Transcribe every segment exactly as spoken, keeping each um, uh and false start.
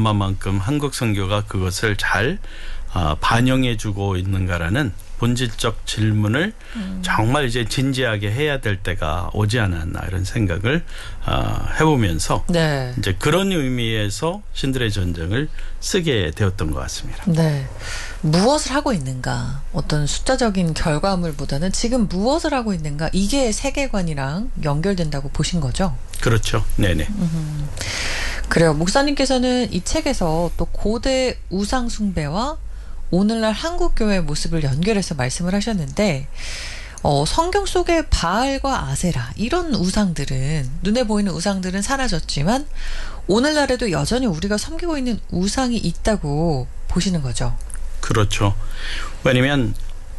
얼마만큼 한국 선교가 그것을 잘 어, 반영해주고 있는가라는 본질적 질문을 음. 정말 이제 진지하게 해야 될 때가 오지 않았나 이런 생각을 어, 해보면서 네. 이제 그런 의미에서 신들의 전쟁을 쓰게 되었던 것 같습니다. 네, 무엇을 하고 있는가, 어떤 숫자적인 결과물보다는 지금 무엇을 하고 있는가, 이게 세계관이랑 연결된다고 보신 거죠? 그렇죠. 네네. 음. 그래요. 목사님께서는 이 책에서 또 고대 우상 숭배와 오늘날 한국교회의 모습을 연결해서 말씀을 하셨는데 어, 성경 속의 바알과 아세라 이런 우상들은, 눈에 보이는 우상들은 사라졌지만 오늘날에도 여전히 우리가 섬기고 있는 우상이 있다고 보시는 거죠. 그렇죠. 왜냐하면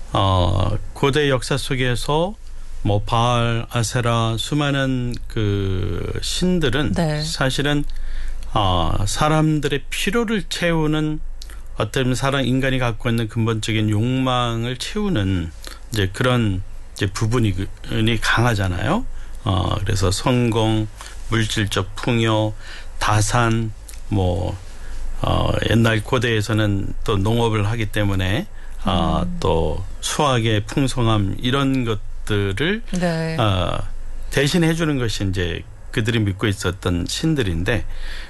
어, 고대 역사 속에서 뭐 바알, 아세라 수많은 그 신들은 네. 사실은 어, 사람들의 필요를 채우는, 어떤 사람 인간이 갖고 있는 근본적인 욕망을 채우는 이제 그런 이제 부분이 강하잖아요. 어, 그래서 성공, 물질적 풍요, 다산, 뭐 어, 옛날 고대에서는 또 농업을 하기 때문에 음. 어, 또 수확의 풍성함 이런 것들을 네. 어, 대신해 주는 것이 이제 그들이 믿고 있었던 신들인데,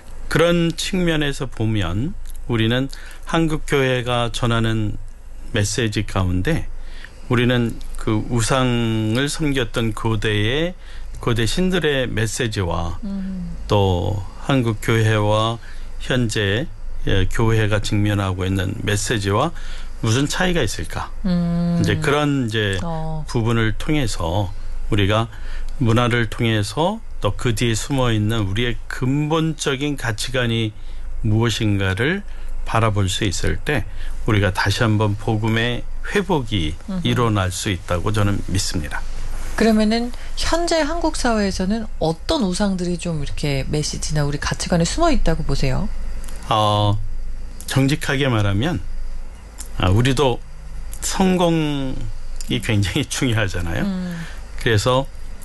그런 측면에서 보면 우리는 한국 교회가 전하는 메시지 가운데 우리는 그 우상을 섬겼던 고대의 고대 신들의 메시지와 음. 또 한국 교회와 현재 교회가 직면하고 있는 메시지와 무슨 차이가 있을까? 음. 이제 그런 이제 어. 부분을 통해서 우리가 문화를 통해서 또 그 뒤에 숨어 있는 우리의 근본적인 가치관이 무엇인가를 바라볼 수 있을 때 우리가 다시 한번 복음의 회복이 음흠. 일어날 수 있다고 저는 믿습니다. 그러면은 현재 한국 사회에서는 어떤 우상들이 좀 이렇게 메시지나 우리 가치관에 숨어 있다고 보세요? 어, 정직하게 말하면 아, 우리도 성공이 굉장히 중요하잖아요. 음. 그래서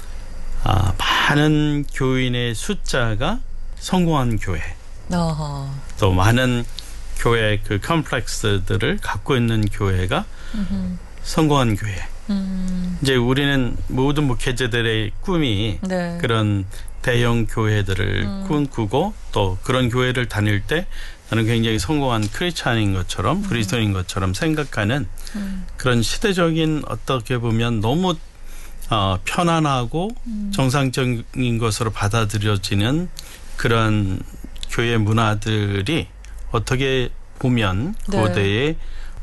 아, 많은 교인의 숫자가 성공한 교회, 어허. 또 많은 교회 그 컴플렉스들을 갖고 있는 교회가 음흠. 성공한 교회. 음. 이제 우리는 모든 목회자들의 꿈이 네. 그런 대형 교회들을 음. 꿈꾸고 또 그런 교회를 다닐 때 나는 굉장히 성공한 크리스찬인 것처럼 음. 그리스도인 것처럼 생각하는 음. 그런 시대적인, 어떻게 보면 너무 어, 편안하고 음. 정상적인 것으로 받아들여지는 그런 교회 문화들이 어떻게 보면 네. 고대의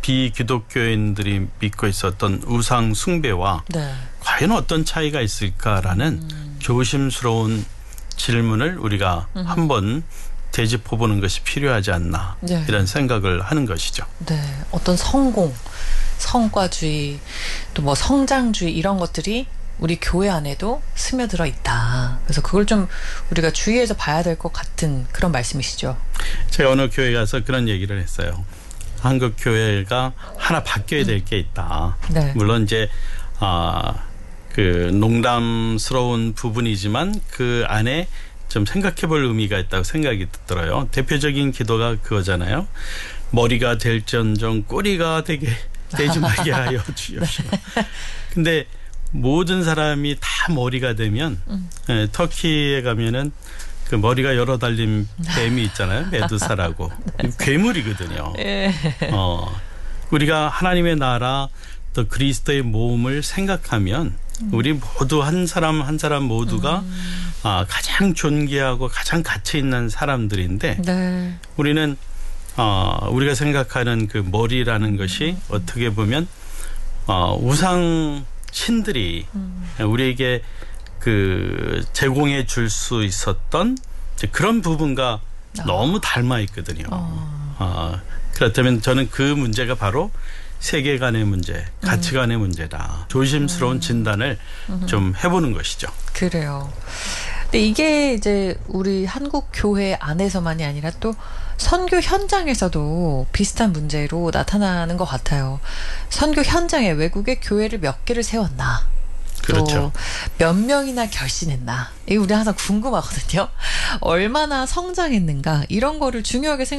비기독교인들이 믿고 있었던 우상 숭배와 네. 과연 어떤 차이가 있을까라는 음. 조심스러운 질문을 우리가 음. 한번 되짚어보는 것이 필요하지 않나 네. 이런 생각을 하는 것이죠. 네, 어떤 성공, 성과주의, 또 뭐 성장주의 이런 것들이 우리 교회 안에도 스며들어 있다. 그래서 그걸 좀 우리가 주의해서 봐야 될 것 같은 그런 말씀이시죠. 제가 어느 교회 가서 그런 얘기를 했어요. 한국 교회가 하나 바뀌어야 될 게 있다. 네. 물론 이제 아, 그 농담스러운 부분이지만 그 안에 좀 생각해볼 의미가 있다고 생각이 들어요. 대표적인 기도가 그거잖아요. 머리가 될지언정 꼬리가 되게 되지 말게 하여 주옵시고. 네. 근데 모든 사람이 다 머리가 되면 음. 예, 터키에 가면은 그 머리가 여러 달린 뱀이 있잖아요. 메두사라고. 네. 괴물이거든요. 예. 어, 우리가 하나님의 나라 또 그리스도의 모험을 생각하면 음. 우리 모두 한 사람 한 사람 모두가 음. 아, 가장 존귀하고 가장 가치 있는 사람들인데 네. 우리는 어, 우리가 생각하는 그 머리라는 것이 음. 어떻게 보면 어, 우상 신들이 음. 우리에게 그 제공해 줄 수 있었던 그런 부분과 아. 너무 닮아 있거든요. 어. 어, 그렇다면 저는 그 문제가 바로 세계관의 문제, 가치관의 음. 문제다. 조심스러운 음. 진단을 음. 좀 해보는 것이죠. 그래요. 근데 이게 이제 우리 한국 교회 안에서만이 아니라 또 선교 현장에서도 비슷한 문제로 나타나는 것 같아요. 선교 현장에 외국에 교회를 몇 개를 세웠나? 그렇죠. 몇 명이나 결신했나? 이게 우리 항상 궁금하거든요. 얼마나 성장했는가? 이런 거를 중요하게 생각합니다.